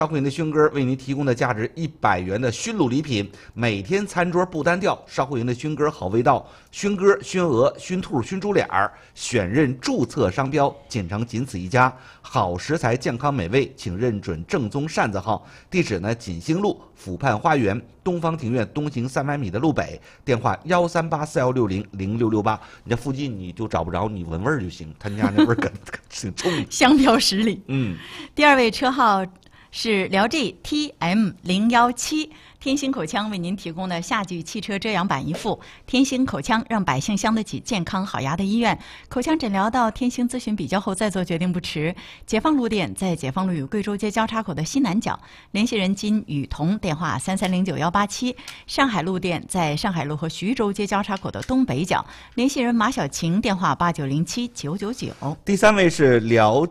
少慧云的熏鸽为您提供的价值100元的熏卤礼品，每天餐桌不单调。少慧云的熏鸽好味道，熏鸽、熏鹅、熏兔、熏猪脸儿，选认注册商标，锦城仅此一家。好食材，健康美味，请认准正宗扇子号。地址呢，锦兴路府畔花园东方庭院东行300米的路北，电话13841600668。你这附近你就找不着，你闻味儿就行。他家那味儿挺冲， 香飘十里。第二位车号是辽 GTM017，天星口腔为您提供的夏季汽车遮阳板一副。天星口腔让百姓镶得起健康好牙的医院，口腔诊疗到天星咨询比较后再做决定不迟。解放路店在解放路与贵州街交叉口的西南角，联系人金雨桐，电话3309187。上海路店在上海路和徐州街交叉口的东北角，联系人马小晴，电话89079999。 第三位是辽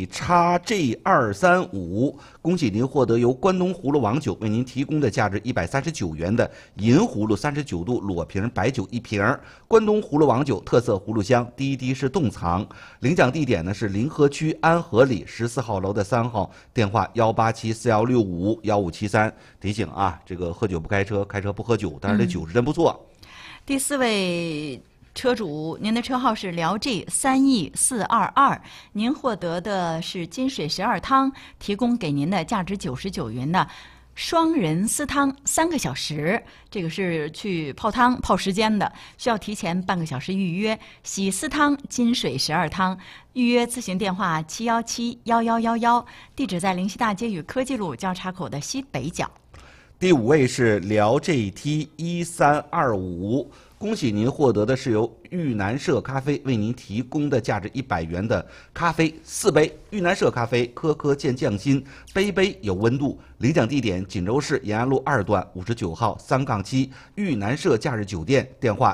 GXG235。恭喜您获得由关东葫芦王酒为您提供的价值139元的银葫芦39度裸瓶白酒1瓶。关东葫芦王酒特色葫芦香，第一滴是冻藏。领奖地点呢是临河区安和里14号楼的3号，电话18741651573。提醒啊，这个喝酒不开车，开车不喝酒，但是这酒是真不错。 第四位车主，您的车号是辽 G3E422，您获得的是金水12汤提供给您的价值99元的双人私汤3个小时，这个是去泡汤泡时间的，需要提前半个小时预约。喜私汤金水12汤，预约咨询电话7171111，地址在灵溪大街与科技路交叉口的西北角。 第五位是辽 GT1325。恭喜您获得的是由玉南社咖啡为您提供的价值100元的咖啡4杯。玉南社咖啡，颗颗见匠心，杯杯有温度。领奖地点：锦州市延安路2段59号3-7玉南社假日酒店，电话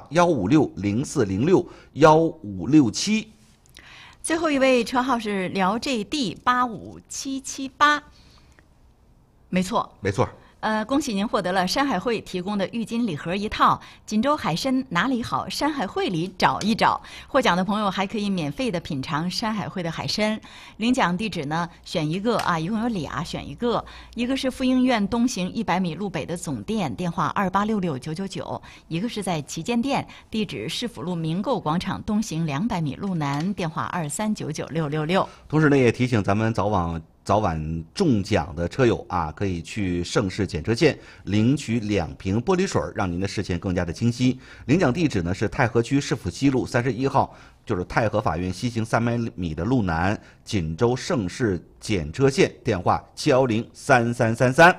15604061567。 最后一位车号是辽 GD85778，没错， 没错。 恭喜您获得了山海汇提供的浴巾礼盒1套。锦州海参哪里好？山海汇里找一找。获奖的朋友还可以免费的品尝山海汇的海参。领奖地址呢，选一个啊，一共有俩，选一个。一个是妇婴院东行100米路北的总店，电话2866999；一个是在旗舰店，地址市府路明购广场东行200米路南，电话2399666。 同时呢，也提醒咱们早晚中奖的车友啊，可以去盛世检车线领取2瓶玻璃水，让您的视线更加的清晰。领奖地址呢是太和区市府西路31号，就是太和法院西行300米的路南，锦州盛世检车线，电话7103333。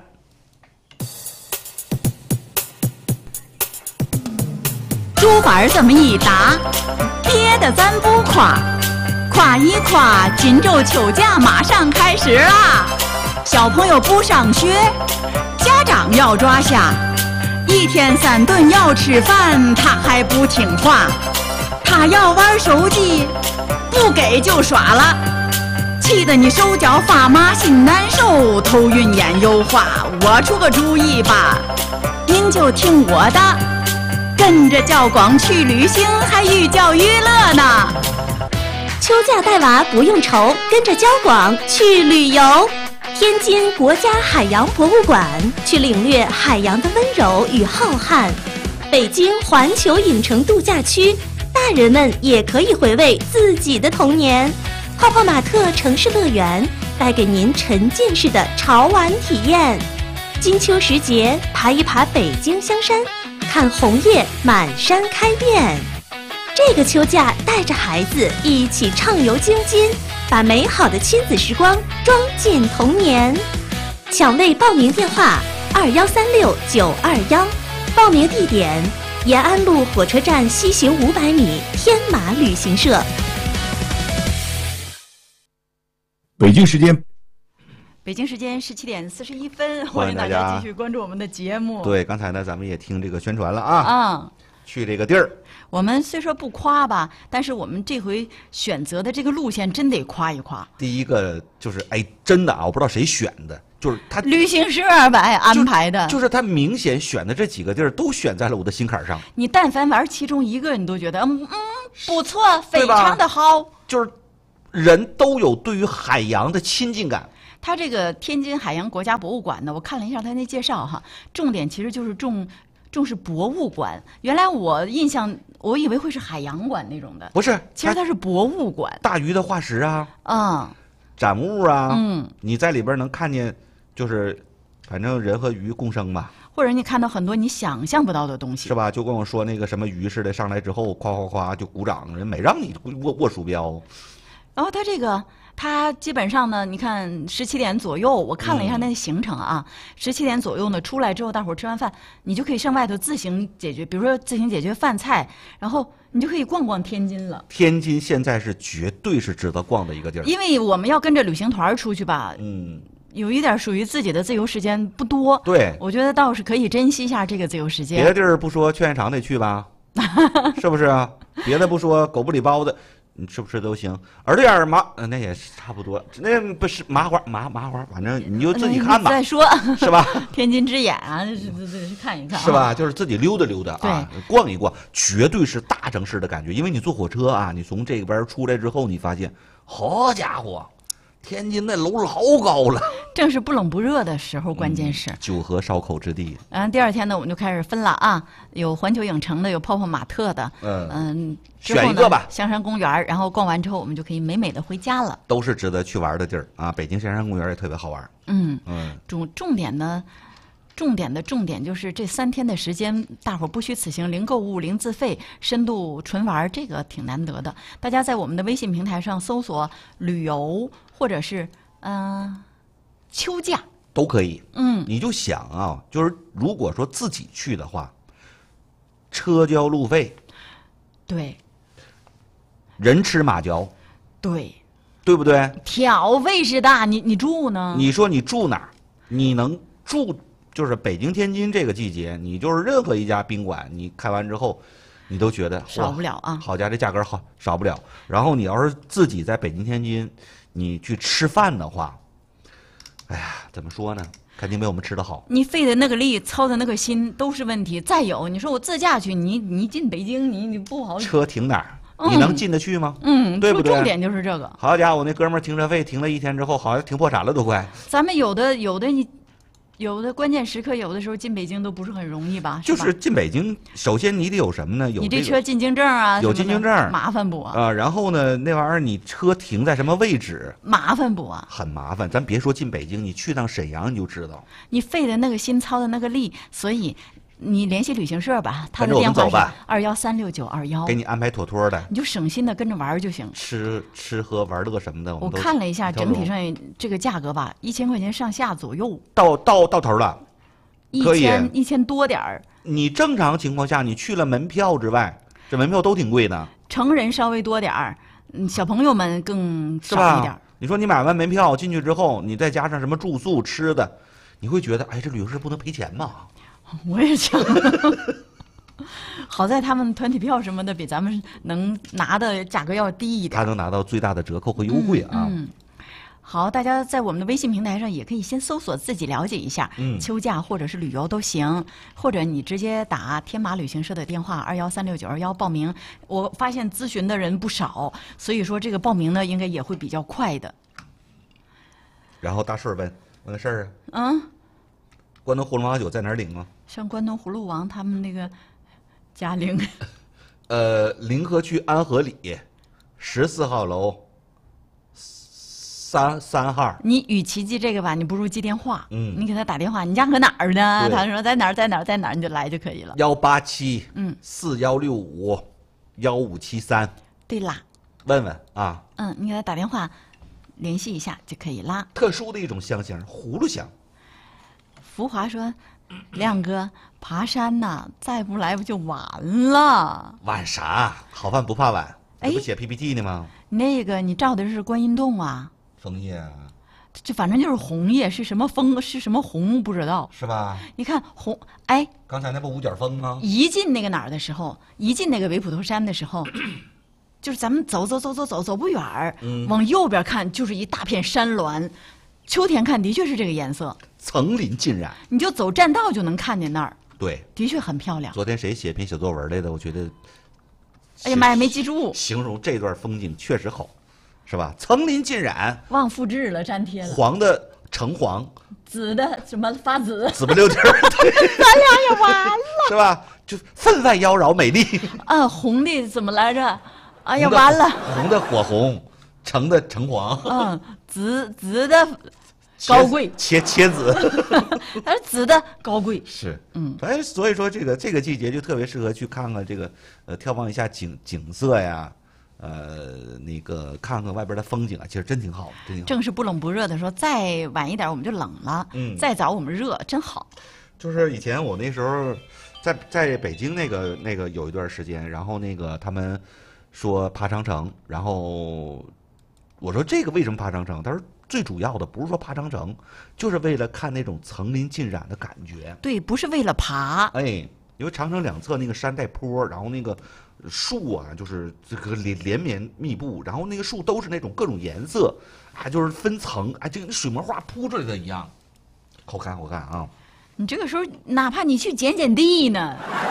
竹板这么一打，跌得咱不垮。夸一夸，锦州秋假马上开始啦！小朋友不上学，家长要抓瞎，1天3顿要吃饭，他还不听话，他要玩手机，不给就耍了，气得你手脚发麻，心难受，头晕眼油花。我出个主意吧，您就听我的，跟着教广去旅行，还寓教于乐呢。 秋假带娃不用愁，跟着交广去旅游。天津国家海洋博物馆，去领略海洋的温柔与浩瀚。北京环球影城度假区，大人们也可以回味自己的童年。泡泡玛特城市乐园，带给您沉浸式的潮玩体验。金秋时节，爬一爬北京香山，看红叶满山开遍。这个秋假，带着孩子一起畅游京津，把美好的亲子时光装进童年。抢位报名电话2136921，报名地点延安路火车站西行500米，天马旅行社。 北京时间 17点41分，欢迎大家继续关注我们的节目。 对，刚才呢咱们也听这个宣传了啊，去这个地儿。 我们虽说不夸吧，但是我们这回选择的这个路线真得夸一夸。 第一个就是真的啊，我不知道谁选的，就是他旅行社吧安排的， 就是他明显选的这几个地儿都选在了我的心坎上。 你但凡玩其中一个，你都觉得不错，非常的好。 就是人都有对于海洋的亲近感。 它这个天津海洋国家博物馆呢，我看了一下它那介绍哈，重点其实就是重视博物馆。原来我印象我以为会是海洋馆那种的， 不是， 其实它是博物馆。 大鱼的化石啊， 嗯， 展物啊， 嗯， 你在里边能看见，就是反正人和鱼共生嘛， 或者你看到很多你想象不到的东西， 是吧？就跟我说那个什么鱼似的，上来之后夸夸夸就鼓掌，人没让你握鼠标。 然后它基本上呢，你看17点左右，我看了一下那个行程啊，17点左右呢出来之后，大伙儿吃完饭，你就可以上外头自行解决，比如说自行解决饭菜，然后你就可以逛逛天津了。 天津现在是绝对是值得逛的一个地儿， 因为我们要跟着旅行团出去吧， 嗯， 有一点属于自己的自由时间不多， 对， 我觉得倒是可以珍惜一下这个自由时间。 别的地儿不说，劝业场得去吧，是不是啊？别的不说，狗不理包子。你吃不吃都行，耳朵眼儿麻，那也是差不多。那不是麻花，反正你就自己看吧。 再说是吧？ 天津之眼啊，这看一看、啊， 是吧？就是自己溜达溜达啊，逛一逛，绝对是大城市的感觉。因为你坐火车啊，你从这边出来之后，你发现，好家伙，天津那楼老高了。 正是不冷不热的时候，关键是九河烧口之地。 第二天呢，我们就开始分了啊，有环球影城的，有泡泡玛特的， 选一个吧。 香山公园，然后逛完之后，我们就可以美美的回家了。 都是值得去玩的地儿啊！北京香山公园也特别好玩。 重点呢，重点就是这3天的时间，大伙儿不虚此行，零购物、零自费，深度纯玩，这个挺难得的。大家在我们的微信平台上搜索“旅游”或者是秋假都可以。你就想啊，就是如果说自己去的话，车交路费， 对， 人吃马交， 对不对？ 挑费是大，你住呢？ 你说你住哪儿？你能住就是北京、天津这个季节，你就是任何一家宾馆，你开完之后，你都觉得少不了啊。 好家伙，这价格好少不了。然后你要是自己在北京、天津，你去吃饭的话，哎呀，怎么说呢？肯定没我们吃的好。 你费的那个力，操的那个心都是问题。再有，你说我自驾去，你进北京，你不好。 车停哪儿？你能进得去吗？对不对？ 重点就是这个。 好家伙，那哥们儿停车费停了1天之后，好像停破产了都快。 咱们有的关键时刻，有的时候进北京都不是很容易吧？ 就是进北京，首先你得有什么呢？ 你这车进京证啊， 有进京证， 麻烦不啊？ 然后呢，那玩意儿你车停在什么位置？ 麻烦不啊？ 很麻烦。咱别说进北京，你去趟沈阳你就知道。 你费的那个心，操的那个力，所以你联系旅行社吧，他的电话是21369221， 给你安排妥妥的， 你就省心的跟着玩就行。 吃喝玩乐什么的， 我看了一下，整体上这个价格吧，1000块钱上下左右。 到头了。可以 1000多点儿。 你正常情况下，你去了门票之外，这门票都挺贵的。 成人稍微多点儿，小朋友们更少一点。 你说你买完门票进去之后，你再加上什么住宿吃的，你会觉得，哎，这旅游社不能赔钱吗？ 我也想。好在他们团体票什么的比咱们能拿的价格要低一点。 他能拿到最大的折扣和优惠啊。 好，大家在我们的微信平台上也可以先搜索自己了解一下，秋假或者是旅游都行，或者你直接打天马旅行社的电话21369221报名。我发现咨询的人不少，所以说这个报名呢应该也会比较快的。 然后大顺问个事儿啊，关东葫芦娃酒在哪儿领啊？ 上关东葫芦王他们那个家领。 临河区安和里14号楼。3号， 你与其记这个吧，你不如记电话。你给他打电话，你家搁哪儿呢？他说在哪儿，你就来就可以了。 187，416515573。 对啦， 问问啊。 你给他打电话，联系一下就可以啦。 特殊的一种香型，葫芦香。 福华说：“亮哥，爬山呐，再不来不就晚了？ 晚啥？好饭不怕晚。 哎， 不写 PPT 呢吗？ 那个你照的是观音洞啊？ 枫叶啊？ 就反正就是红叶，是什么枫是什么红不知道， 是吧？ 你看红，哎， 刚才那不五角枫吗？ 一进那个哪儿的时候，一进那个维普陀山的时候，就是咱们走不远儿，往右边看就是一大片山峦。秋天看的确是这个颜色， 层林尽染。 你就走栈道就能看见那儿， 对， 的确很漂亮。 昨天谁写篇小作文来的？我觉得， 哎呀妈呀，没记住。 形容这段风景确实好，是吧？层林尽染， 忘复制了，粘贴了。 黄的橙黄， 紫的什么发紫， 紫不溜秋儿，对， 咱俩也完了是吧？就分外妖娆美丽。 啊！红的怎么来着？哎呀， 红的完了！ 红的火红，橙的橙黄， 嗯，紫的高贵， 茄子， 还是紫的高贵。 是， 嗯， 哎，所以说这个季节就特别适合去看看这个，眺望一下景色呀，那个看看外边的风景啊，其实真挺好，真挺好。 正是不冷不热的时候，再晚一点我们就冷了，再早我们热，真好。 就是以前我那时候在北京那个有一段时间，然后那个他们说爬长城，然后我说这个为什么爬长城？他说最主要的不是说爬长城，就是为了看那种层林尽染的感觉。 对，不是为了爬。 哎，因为长城两侧那个山带坡，然后那个树啊，就是这个连绵密布，然后那个树都是那种各种颜色，啊，就是分层，哎，就跟水墨画铺出来的一样，好看好看啊！ 你这个时候，哪怕你去捡地呢，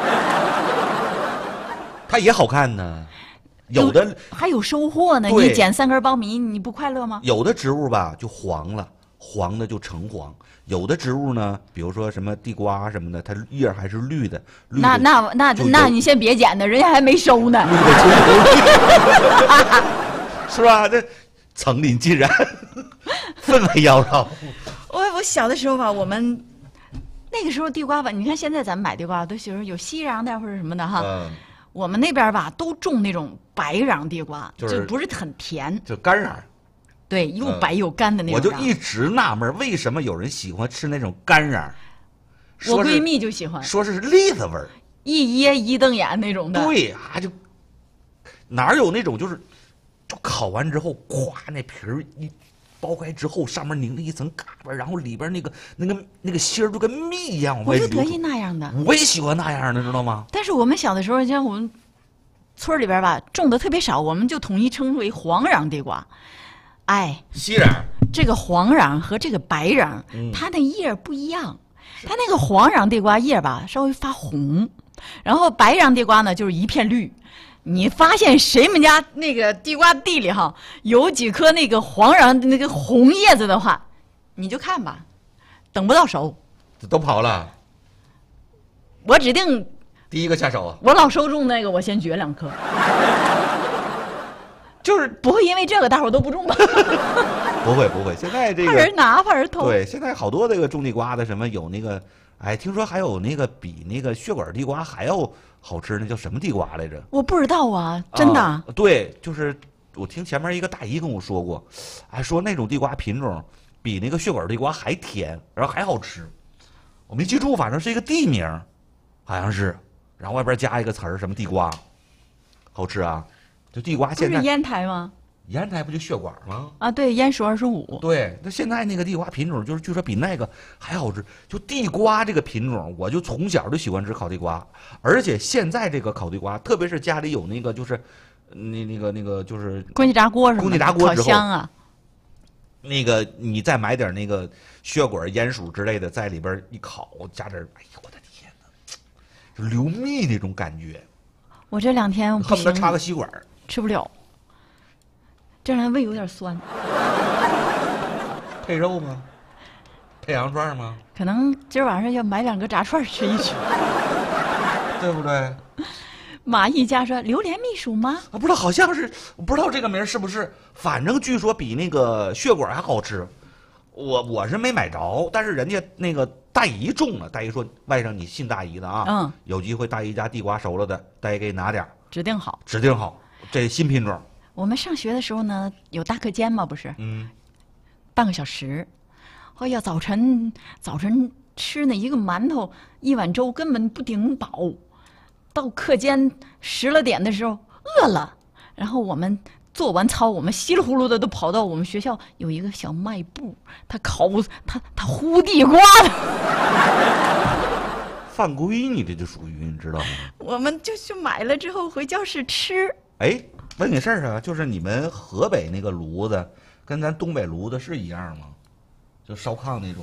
它也好看呢。有的还有收获呢。 对你捡3根苞米，你不快乐吗？ 有的植物吧就黄了，黄的就橙黄；有的植物呢，比如说什么地瓜什么的，它叶还是绿的。绿的那你先别捡呢，人家还没收呢。 是吧？这层林尽染，氛围妖娆。 我小的时候吧，我们那个时候地瓜吧，你看现在咱们买地瓜都喜欢有西瓤的或者什么的哈。我们那边吧都种那种白瓤地瓜，就不是很甜， 就干瓤。 对，又白又干的那种。 我就一直纳闷，为什么有人喜欢吃那种干瓤？ 我闺蜜就喜欢， 说是栗子味儿， 一噎一瞪眼那种的。 对啊，就哪有那种就烤完之后，咵那皮儿一剥开之后，上面凝了一层嘎巴，然后里边那个芯儿就跟蜜一样。 我就得意那样的， 我也喜欢那样的，知道吗？ 但是我们小的时候，像我们村里边吧，种的特别少，我们就统一称为黄瓤地瓜。哎， 西瓤， 这个黄瓤和这个白瓤，它那叶不一样。它那个黄瓤地瓜叶吧稍微发红，然后白瓤地瓜呢就是一片绿。你发现谁们家那个地瓜地里哈有几颗那个黄瓤那个红叶子的话，你就看吧，等不到熟， 都跑了。 我指定第一个下手啊！ 我老收种那个，我先掘2颗，就是不会因为这个大伙都不种吧？ 不会，现在这个怕人拿，怕人偷。 对，现在好多这个种地瓜的什么有那个，哎，听说还有那个比那个血管地瓜还要好吃，那叫什么地瓜来着？ 我不知道啊，真的。 啊，对，就是我听前面一个大姨跟我说过，哎，说那种地瓜品种比那个血管地瓜还甜，然后还好吃。我没记住，反正是一个地名，好像是，然后外边加一个词儿，什么地瓜，好吃啊。就地瓜现在不是烟台吗？ 烟台不就血管吗？ 啊，对，烟数25。 对，那现在那个地瓜品种就是据说比那个还好吃。就地瓜这个品种，我就从小就喜欢吃烤地瓜，而且现在这个烤地瓜，特别是家里有那个就是那个就是空气炸锅是吗？ 空气炸锅之后， 烤箱啊。 那个你再买点那个血管、烟薯之类的，在里边一烤，加点，哎呦我的天哪，就流蜜那种感觉。 我这2天恨不得插个吸管， 吃不了。这两天胃有点酸。 配肉吗？配羊串吗？ 可能今儿晚上要买2个炸串吃一吃， 对不对？ 马一家说榴莲蜜薯吗？ 不知道，好像是，我不知道这个名是不是，反正据说比那个血管还好吃。我是没买着，但是人家那个大姨种了，大姨说外甥你信大姨的啊，有机会大姨家地瓜熟了的，大姨给你拿点， 指定好， 指定好，这新品种。 我们上学的时候呢，有大课间嘛，不是？半个小时。哎呀，早晨吃那一个馒头1碗粥根本不顶饱，到课间10来点的时候饿了，然后我们做完操，我们稀里糊涂的都跑到我们学校有一个小卖部，他烀地瓜的。 犯规，你这就属于你知道吗？ 我们就去买了之后回教室吃。 哎，问你事儿啊，就是你们河北那个炉子跟咱东北炉子是一样吗？就烧炕那种。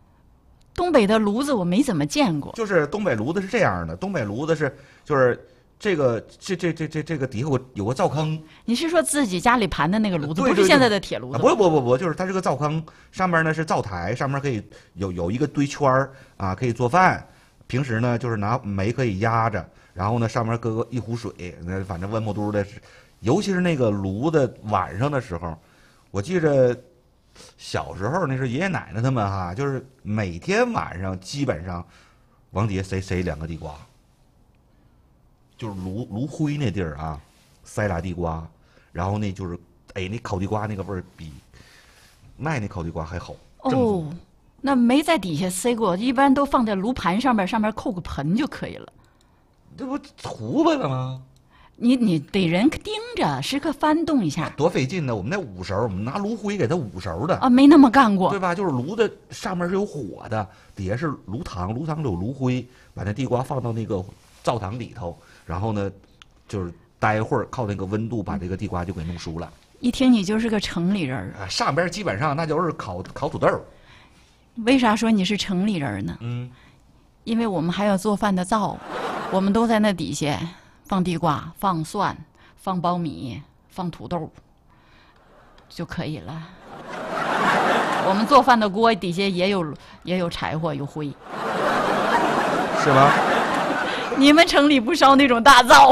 东北的炉子我没怎么见过。 就是东北炉子是这样的，东北炉子是就是这个底下有个灶坑。 你是说自己家里盘的那个炉子， 对对对不是现在的铁炉子？ 不，就是它是个灶坑，上面呢是灶台，上面可以有一个堆圈儿啊，可以做饭。平时呢就是拿煤可以压着，然后呢上面搁个一壶水，那反正温不嘟的。尤其是那个炉子晚上的时候，我记着小时候那是爷爷奶奶他们哈，就是每天晚上基本上往底下塞2个地瓜。就是炉灰那地儿啊，塞俩地瓜，然后那就是那烤地瓜那个味儿比卖那烤地瓜还好。 哦，那没在底下塞过，一般都放在炉盘上面扣个盆就可以了。 这不糊巴了吗？ 你得人盯着，时刻翻动一下， 多费劲呢！我们那捂熟，我们拿炉灰给它捂熟的啊，没那么干过， 对吧？就是炉的上面是有火的，底下是炉膛，炉膛里有炉灰，把那地瓜放到那个灶膛里头。然后呢，就是待一会儿，靠那个温度把这个地瓜就给弄熟了。 一听你就是个城里人啊！上边基本上那就是烤土豆。 为啥说你是城里人呢？ 因为我们还要做饭的灶，我们都在那底下放地瓜、放蒜、放苞米、放土豆就可以了。我们做饭的锅底下也有柴火，有灰， 是吗？ 你们城里不烧那种大灶。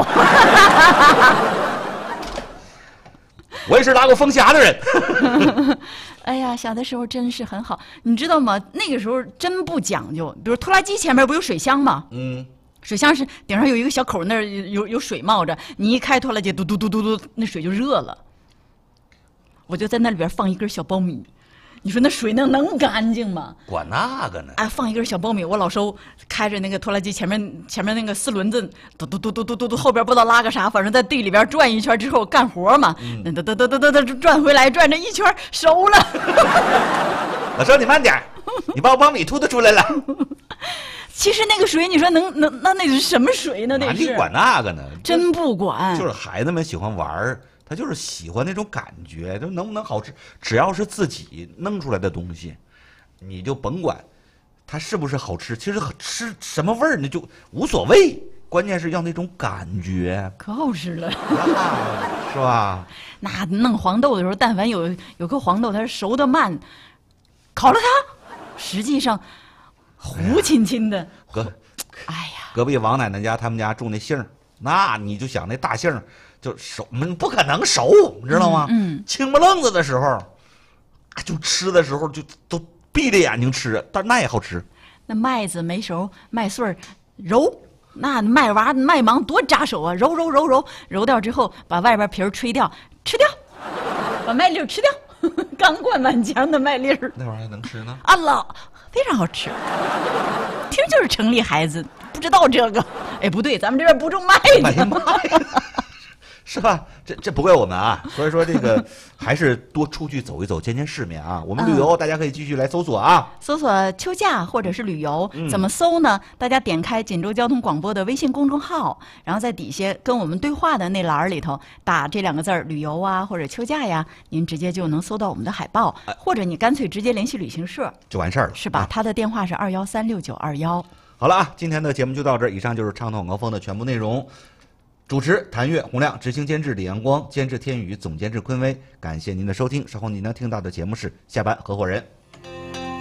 我也是拉过风匣的人。 哎呀，小的时候真是很好，你知道吗？那个时候真不讲究，比如拖拉机前面不有水箱吗？水箱是顶上有一个小口，那儿有水冒着，你一开拖拉机，嘟嘟嘟嘟嘟，那水就热了。我就在那里边放一根小苞米，你说那水能干净吗？ 管那个呢？ 哎，放一根小苞米，我老收开着那个拖拉机前面那个4轮子，嘟嘟嘟嘟嘟嘟嘟，后边不知道拉个啥，反正在地里边转一圈之后干活嘛，嘟嘟嘟嘟嘟嘟转回来，转这一圈熟了。 老周你慢点，你把我苞米吐出来了。 其实那个水，你说那是什么水呢？那是哪里管那个呢？ 真不管， 就是孩子们喜欢玩，他就是喜欢那种感觉，就能不能好吃，只要是自己弄出来的东西，你就甭管它是不是好吃，其实吃什么味儿那就无所谓，关键是要那种感觉， 可好吃了， 是吧？ 那弄黄豆的时候，但凡有颗黄豆它是熟的慢，烤了它，实际上糊亲亲的。哎呀， 隔壁王奶奶家他们家种那杏，那你就想那大杏就熟，不可能熟，你知道吗？青不愣子的时候，就吃的时候就都闭着眼睛吃，但那也好吃。 那麦子没熟，麦穗揉，那麦娃麦芒多扎手啊！揉掉之后，把外边皮儿吹掉，吃掉，把麦粒吃掉，刚灌满腔的麦粒儿， 那玩意儿还能吃呢？ 啊老非常好吃，听就是城里孩子不知道这个。哎，不对，咱们这边不种麦呢。 是吧？这不怪我们啊，所以说这个还是多出去走一走，见见世面啊。我们旅游，大家可以继续来搜索啊， 搜索秋假或者是旅游，怎么搜呢？大家点开锦州交通广播的微信公众号，然后在底下跟我们对话的那栏里头打这2个字儿旅游啊或者秋假呀，您直接就能搜到我们的海报，或者你干脆直接联系旅行社就完事儿了， 是吧？他的电话是2136921。 好了啊，今天的节目就到这儿，以上就是畅通广告风的全部内容。主持谭月、洪亮，执行监制李阳光，监制天宇，总监制坤威。感谢您的收听，稍后您能听到的节目是下班合伙人。